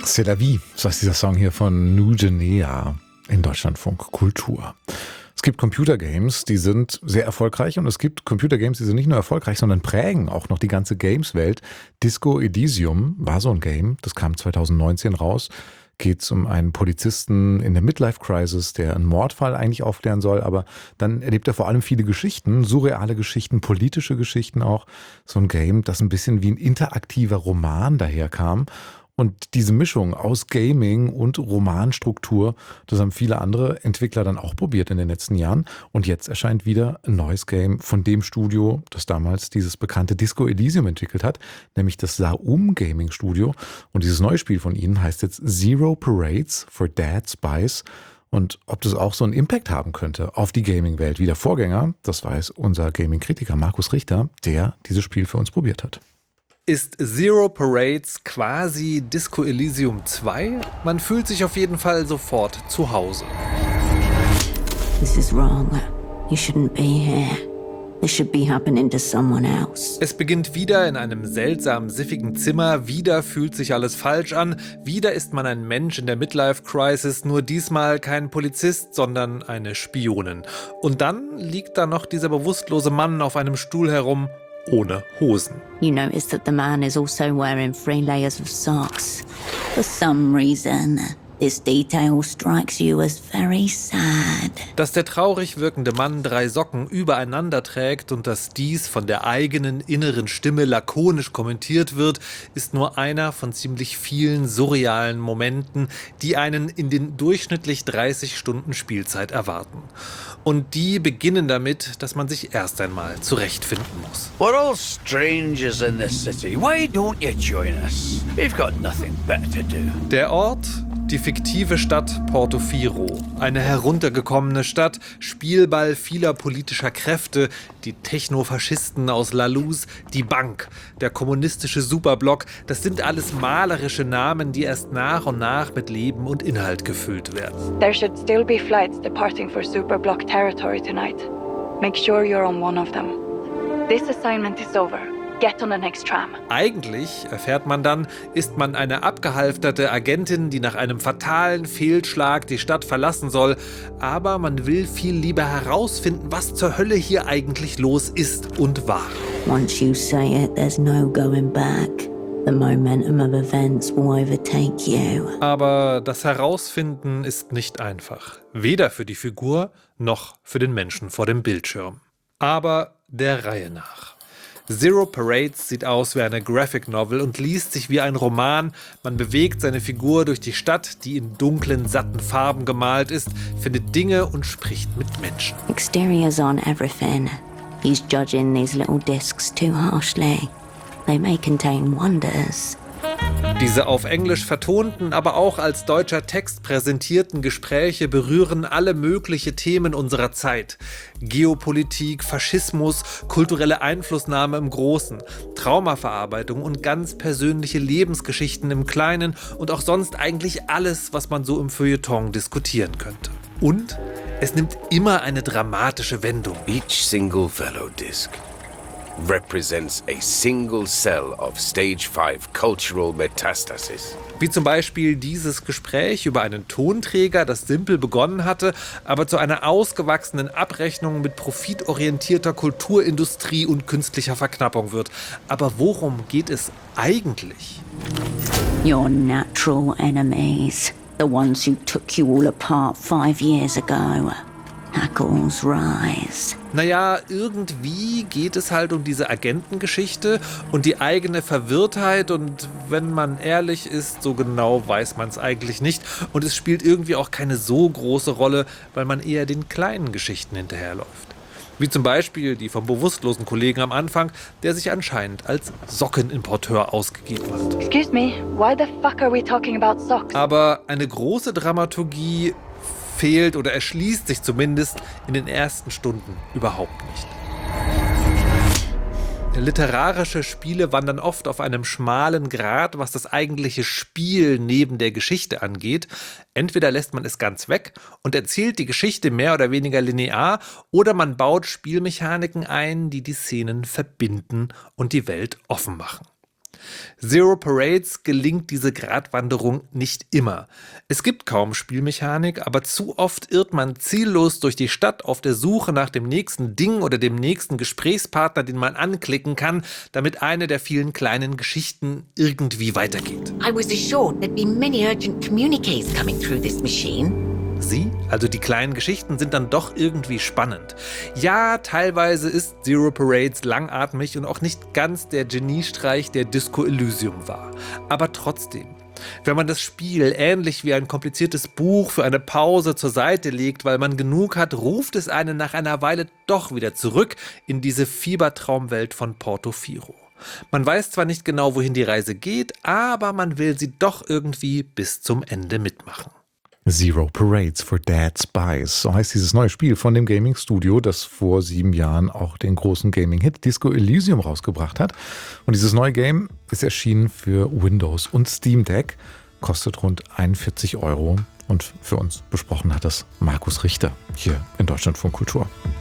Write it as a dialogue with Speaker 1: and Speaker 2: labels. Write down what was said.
Speaker 1: C'est la vie, so heißt dieser Song hier von New Guinea in Deutschlandfunk Kultur. Es gibt Computergames, die sind sehr erfolgreich und es gibt Computergames, die sind nicht nur erfolgreich, sondern prägen auch noch die ganze Games-Welt. Disco Elysium war so ein Game, das kam 2019 raus. Geht es um einen Polizisten in der Midlife-Crisis, der einen Mordfall eigentlich aufklären soll, aber dann erlebt er vor allem viele Geschichten, surreale Geschichten, politische Geschichten auch. So ein Game, das ein bisschen wie ein interaktiver Roman daherkam. Und diese Mischung aus Gaming und Romanstruktur, das haben viele andere Entwickler dann auch probiert in den letzten Jahren. Und jetzt erscheint wieder ein neues Game von dem Studio, das damals dieses bekannte Disco Elysium entwickelt hat, nämlich das Saum Gaming Studio. Und dieses neue Spiel von ihnen heißt jetzt Zero Parades for Dead Spies. Und ob das auch so einen Impact haben könnte auf die Gaming-Welt wie der Vorgänger, das weiß unser Gaming-Kritiker Markus Richter, der dieses Spiel für uns probiert hat.
Speaker 2: Ist Zero Parades quasi Disco Elysium 2? Man fühlt sich auf jeden Fall sofort zu Hause.
Speaker 3: This is wrong. You shouldn't be here. This should be happening to someone else.
Speaker 2: Es beginnt wieder in einem seltsam siffigen Zimmer, wieder fühlt sich alles falsch an, wieder ist man ein Mensch in der Midlife-Crisis, nur diesmal kein Polizist, sondern eine Spionin. Und dann liegt da noch dieser bewusstlose Mann auf einem Stuhl herum, ohne Hosen.
Speaker 3: You notice that the man is also wearing 3 layers of socks. For some reason, this detail strikes you as very sad.
Speaker 2: Dass der traurig wirkende Mann 3 Socken übereinander trägt und dass dies von der eigenen inneren Stimme lakonisch kommentiert wird, ist nur einer von ziemlich vielen surrealen Momenten, die einen in den durchschnittlich 30 Stunden Spielzeit erwarten. Und die beginnen damit, dass man sich erst einmal zurechtfinden muss.
Speaker 4: We're all strangers in this city. Why don't you join us? We've got nothing better to do.
Speaker 2: Der Ort, die fiktive Stadt Portofino. Eine heruntergekommene Stadt, Spielball vieler politischer Kräfte, die Technofaschisten aus La Luz, die Bank, der kommunistische Superblock, das sind alles malerische Namen, die erst nach und nach mit Leben und Inhalt gefüllt werden.
Speaker 5: There should still be flights departing for Superblock territory tonight. Make sure you're on one of them. This assignment is over. Get on the next tram.
Speaker 2: Eigentlich, erfährt man dann, ist man eine abgehalfterte Agentin, die nach einem fatalen Fehlschlag die Stadt verlassen soll. Aber man will viel lieber herausfinden, was zur Hölle hier eigentlich los ist und war.
Speaker 3: Once you say it, there's no going back. The momentum of events will overtake you.
Speaker 2: Aber das Herausfinden ist nicht einfach. Weder für die Figur, noch für den Menschen vor dem Bildschirm. Aber der Reihe nach. Zero Parades sieht aus wie eine Graphic Novel und liest sich wie ein Roman. Man bewegt seine Figur durch die Stadt, die in dunklen, satten Farben gemalt ist, findet Dinge und spricht mit Menschen.
Speaker 3: Exteriors aren't everything. He's judging these little discs too harshly. They may contain wonders.
Speaker 2: Diese auf Englisch vertonten, aber auch als deutscher Text präsentierten Gespräche berühren alle möglichen Themen unserer Zeit. Geopolitik, Faschismus, kulturelle Einflussnahme im Großen, Traumaverarbeitung und ganz persönliche Lebensgeschichten im Kleinen und auch sonst eigentlich alles, was man so im Feuilleton diskutieren könnte. Und es nimmt immer eine dramatische Wendung.
Speaker 6: Each single Velodisc represents a single cell of Stage 5 cultural metastasis.
Speaker 2: Wie zum Beispiel dieses Gespräch über einen Tonträger, das simpel begonnen hatte, aber zu einer ausgewachsenen Abrechnung mit profitorientierter Kulturindustrie und künstlicher Verknappung wird. Aber worum geht es eigentlich?
Speaker 3: Your natural enemies. The ones who took you all apart 5 years ago. Hackles rise.
Speaker 2: Naja, irgendwie geht es halt um diese Agentengeschichte und die eigene Verwirrtheit und wenn man ehrlich ist, so genau weiß man es eigentlich nicht und es spielt irgendwie auch keine so große Rolle, weil man eher den kleinen Geschichten hinterherläuft. Wie zum Beispiel die vom bewusstlosen Kollegen am Anfang, der sich anscheinend als Sockenimporteur ausgegeben hat.
Speaker 5: Excuse me, why the fuck are we talking about socks?
Speaker 2: Aber eine große Dramaturgie fehlt oder erschließt sich zumindest in den ersten Stunden überhaupt nicht. Literarische Spiele wandern oft auf einem schmalen Grat, was das eigentliche Spiel neben der Geschichte angeht. Entweder lässt man es ganz weg und erzählt die Geschichte mehr oder weniger linear, oder man baut Spielmechaniken ein, die die Szenen verbinden und die Welt offen machen. Zero Parades gelingt diese Gratwanderung nicht immer. Es gibt kaum Spielmechanik, aber zu oft irrt man ziellos durch die Stadt auf der Suche nach dem nächsten Ding oder dem nächsten Gesprächspartner, den man anklicken kann, damit eine der vielen kleinen Geschichten irgendwie weitergeht.
Speaker 7: I was assured there'd be many urgent communiques coming through this machine.
Speaker 2: Sie, also die kleinen Geschichten, sind dann doch irgendwie spannend. Ja, teilweise ist Zero Parades langatmig und auch nicht ganz der Geniestreich, der Disco Elysium war. Aber trotzdem, wenn man das Spiel ähnlich wie ein kompliziertes Buch für eine Pause zur Seite legt, weil man genug hat, ruft es einen nach einer Weile doch wieder zurück in diese Fiebertraumwelt von Portofino. Man weiß zwar nicht genau, wohin die Reise geht, aber man will sie doch irgendwie bis zum Ende mitmachen.
Speaker 1: Zero Parades for Dead Spies, so heißt dieses neue Spiel von dem Gaming-Studio, das vor 7 Jahren auch den großen Gaming-Hit Disco Elysium rausgebracht hat. Und dieses neue Game ist erschienen für Windows und Steam Deck, kostet rund 41 € und für uns besprochen hat das Markus Richter hier in Deutschlandfunk Kultur.